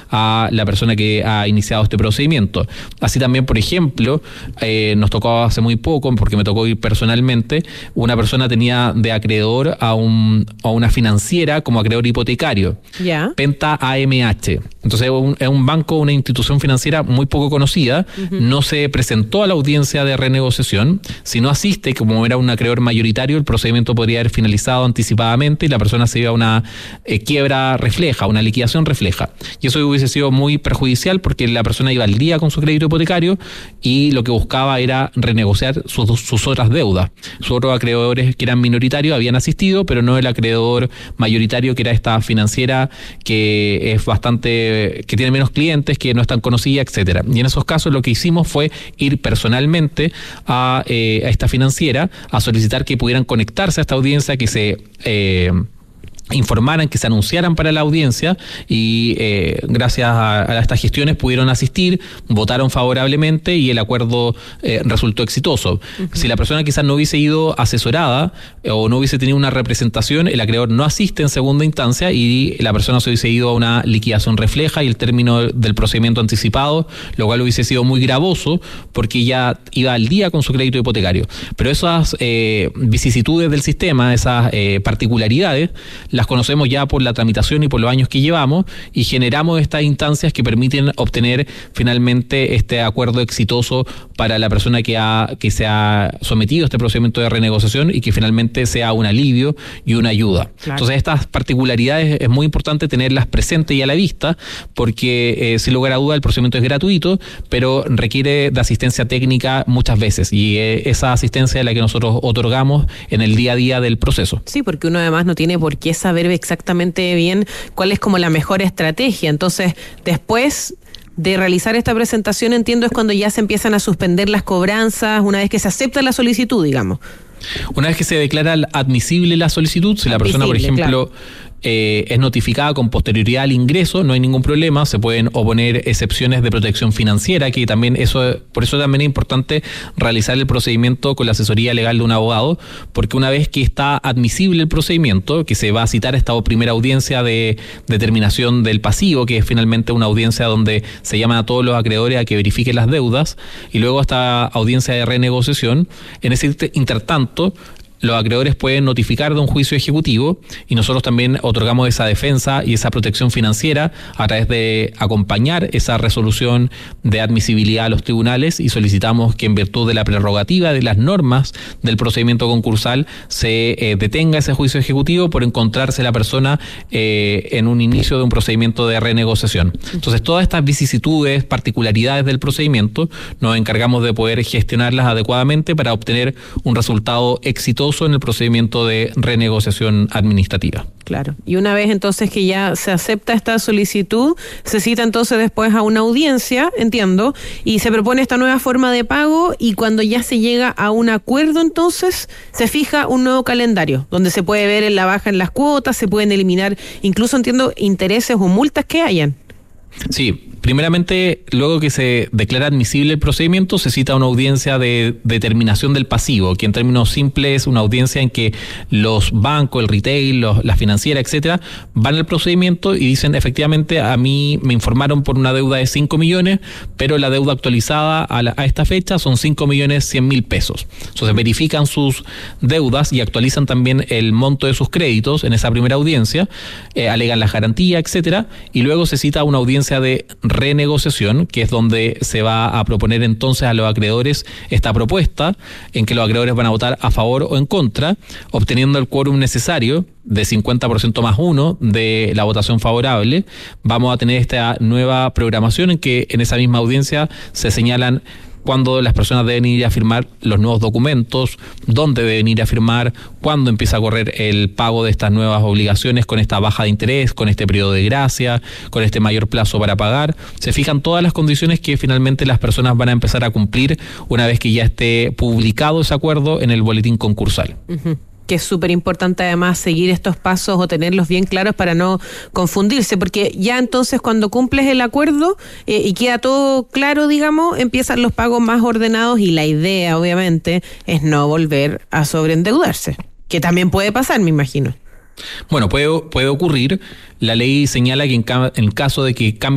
a la persona que ha iniciado este procedimiento. Así también, por ejemplo, nos tocó hace muy poco, porque me tocó ir personalmente, una persona tenía de acreedor a una financiera como acreedor hipotecario, Penta AMH. Entonces es un banco, una institución financiera muy poco conocida, no se presentó a la audiencia de renegociación. Si no asiste, como era un acreedor mayoritario, el procedimiento podría haber finalizado anticipadamente y la persona se iba a una quiebra refleja, una liquidación refleja. Y eso hubiese sido muy perjudicial porque la persona iba al día con su crédito hipotecario y lo que buscaba era renegociar sus otras deudas. Sus otros acreedores que eran minoritarios habían asistido, pero no el acreedor mayoritario, que era esta financiera que es que tiene menos clientes, que no es tan conocida, etcétera. Y en esos casos lo que hicimos fue ir personalmente a esta financiera a solicitar que pudieran conectarse a esta audiencia, que se informaran, que se anunciaran para la audiencia y gracias a estas gestiones pudieron asistir, votaron favorablemente y el acuerdo resultó exitoso. Si la persona quizás no hubiese ido asesorada o no hubiese tenido una representación, el acreedor no asiste en segunda instancia y la persona se hubiese ido a una liquidación refleja y el término del procedimiento anticipado, lo cual hubiese sido muy gravoso porque ya iba al día con su crédito hipotecario. Pero esas vicisitudes del sistema, esas particularidades, las conocemos ya por la tramitación y por los años que llevamos y generamos estas instancias que permiten obtener finalmente este acuerdo exitoso para la persona que se ha sometido a este procedimiento de renegociación y que finalmente sea un alivio y una ayuda. Claro. Entonces estas particularidades es muy importante tenerlas presentes y a la vista porque sin lugar a duda el procedimiento es gratuito, pero requiere de asistencia técnica muchas veces y esa asistencia es la que nosotros otorgamos en el día a día del proceso. Sí, porque uno además no tiene por qué saber exactamente bien cuál es como la mejor estrategia. Entonces, después de realizar esta presentación, entiendo, es cuando ya se empiezan a suspender las cobranzas, una vez que se acepta la solicitud, digamos. Una vez que se declara admisible la solicitud, si la persona, por ejemplo, es notificada con posterioridad al ingreso, no hay ningún problema, se pueden oponer excepciones de protección financiera, que también por eso también es importante realizar el procedimiento con la asesoría legal de un abogado, porque una vez que está admisible el procedimiento, que se va a citar esta primera audiencia de determinación del pasivo, que es finalmente una audiencia donde se llaman a todos los acreedores a que verifiquen las deudas, y luego esta audiencia de renegociación, en ese intertanto, los acreedores pueden notificar de un juicio ejecutivo y nosotros también otorgamos esa defensa y esa protección financiera a través de acompañar esa resolución de admisibilidad a los tribunales y solicitamos que en virtud de la prerrogativa de las normas del procedimiento concursal se detenga ese juicio ejecutivo por encontrarse la persona en un inicio de un procedimiento de renegociación. Entonces todas estas vicisitudes, particularidades del procedimiento nos encargamos de poder gestionarlas adecuadamente para obtener un resultado exitoso en el procedimiento de renegociación administrativa. Claro. Y una vez entonces que ya se acepta esta solicitud, se cita entonces después a una audiencia, entiendo, y se propone esta nueva forma de pago y cuando ya se llega a un acuerdo entonces se fija un nuevo calendario donde se puede ver en la baja en las cuotas, se pueden eliminar incluso, entiendo, intereses o multas que hayan. Sí, primeramente, luego que se declara admisible el procedimiento, se cita una audiencia de determinación del pasivo, que en términos simples es una audiencia en que los bancos, el retail, la financiera, etcétera, van al procedimiento y dicen, efectivamente, a mí me informaron por una deuda de 5 millones, pero la deuda actualizada a esta fecha son 5.100.000 pesos. Entonces verifican sus deudas y actualizan también el monto de sus créditos en esa primera audiencia, alegan las garantías, etcétera, y luego se cita una audiencia de renegociación, que es donde se va a proponer entonces a los acreedores esta propuesta, en que los acreedores van a votar a favor o en contra, obteniendo el quórum necesario de 50% más 1 de la votación favorable. Vamos a tener esta nueva programación en que en esa misma audiencia se señalan cuándo las personas deben ir a firmar los nuevos documentos, dónde deben ir a firmar, cuándo empieza a correr el pago de estas nuevas obligaciones con esta baja de interés, con este periodo de gracia, con este mayor plazo para pagar. Se fijan todas las condiciones que finalmente las personas van a empezar a cumplir una vez que ya esté publicado ese acuerdo en el boletín concursal. Uh-huh. Que es súper importante además seguir estos pasos o tenerlos bien claros para no confundirse, porque ya entonces cuando cumples el acuerdo y queda todo claro, digamos, empiezan los pagos más ordenados y la idea, obviamente, es no volver a sobreendeudarse, que también puede pasar, me imagino. Bueno, puede ocurrir. La ley señala que en caso de que cambie